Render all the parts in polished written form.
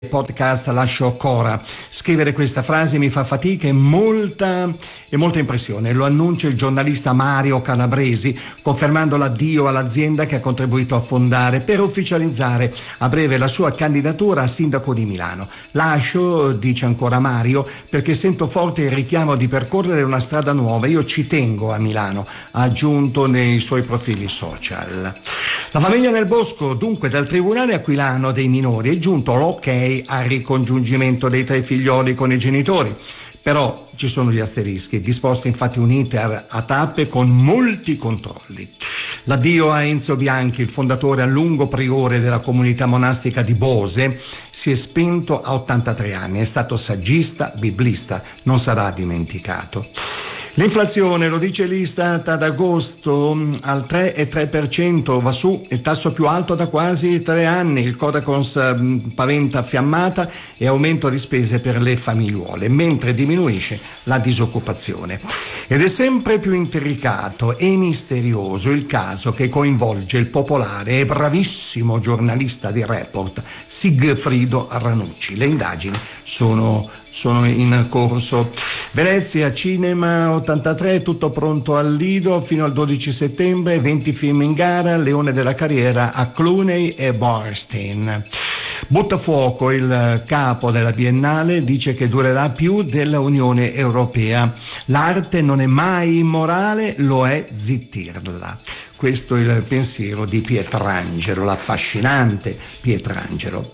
podcast lascio Cora. Scrivere questa frase mi fa fatica e molta impressione. Lo annuncia il giornalista Mario Calabresi, confermando l'addio all'azienda che ha contribuito a fondare per ufficializzare a breve la sua candidatura a sindaco di Milano. Lascio, dice ancora Mario, perché sento forte il richiamo di percorrere una strada nuova. Io ci tengo a Milano, ha aggiunto nei suoi profili social. La famiglia Nel Bosco, dunque, dal Tribunale Aquilano dei minori è giunto l'ok al ricongiungimento dei 3 figlioli con i genitori. Però ci sono gli asterischi, disposti infatti un iter a tappe con molti controlli. L'addio a Enzo Bianchi, il fondatore a lungo priore della comunità monastica di Bose, si è spento a 83 anni, è stato saggista, biblista, non sarà dimenticato. L'inflazione, lo dice l'Istat, ad agosto al 3,3%, va su, il tasso più alto da quasi 3 anni, il Codacons paventa fiammata e aumento di spese per le famigliuole, mentre diminuisce la disoccupazione. Ed è sempre più intricato e misterioso il caso che coinvolge il popolare e bravissimo giornalista di Report, Sigfrido Ranucci. Le indagini sono in corso. Venezia, cinema 83, tutto pronto al Lido fino al 12 settembre, 20 film in gara, Leone della Carriera a Clooney e Borstein. Buttafuoco, il capo della Biennale, dice che durerà più della Unione Europea. L'arte non è mai immorale, lo è zittirla. Questo è il pensiero di Pietrangelo, l'affascinante Pietrangelo.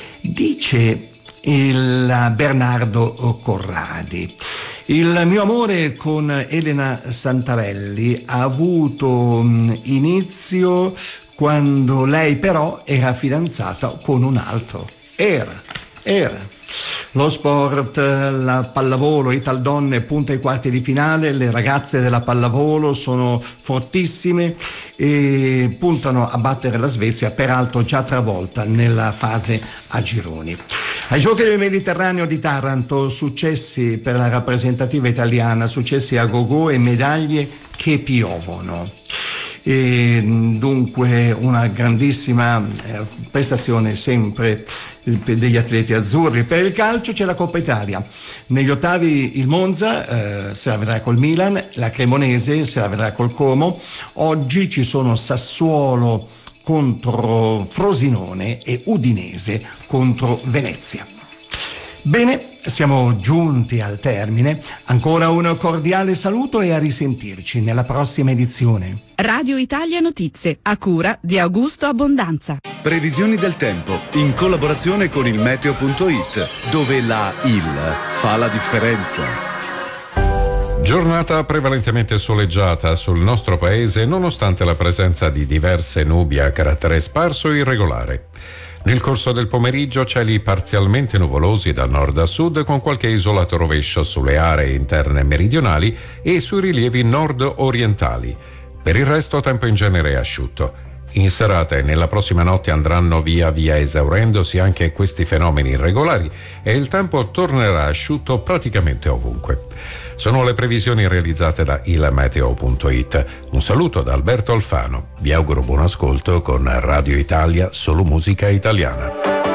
Dice il Bernardo Corradi: il mio amore con Elena Santarelli ha avuto inizio quando lei però era fidanzata con un altro. Era. Lo sport, la pallavolo, Italdonne punta ai quarti di finale, le ragazze della pallavolo sono fortissime e puntano a battere la Svezia, peraltro già travolta nella fase a gironi. Ai Giochi del Mediterraneo di Taranto, successi per la rappresentativa italiana, successi a go-go e medaglie che piovono. E dunque una grandissima prestazione sempre degli atleti azzurri. Per il calcio c'è la Coppa Italia, negli ottavi il Monza se la vedrà col Milan, la Cremonese se la vedrà col Como. Oggi ci sono Sassuolo contro Frosinone e Udinese contro Venezia. Bene, siamo giunti al termine. Ancora un cordiale saluto e a risentirci nella prossima edizione. Radio Italia Notizie, a cura di Augusto Abbondanza. Previsioni del tempo in collaborazione con il meteo.it, dove la IL fa la differenza. Giornata prevalentemente soleggiata sul nostro paese, nonostante la presenza di diverse nubi a carattere sparso e irregolare. Nel corso del pomeriggio cieli parzialmente nuvolosi da nord a sud, con qualche isolato rovescio sulle aree interne meridionali e sui rilievi nord-orientali. Per il resto tempo in genere asciutto. In serata e nella prossima notte andranno via via esaurendosi anche questi fenomeni irregolari e il tempo tornerà asciutto praticamente ovunque. Sono le previsioni realizzate da ilmeteo.it. Un saluto da Alberto Alfano. Vi auguro buon ascolto con Radio Italia, solo musica italiana.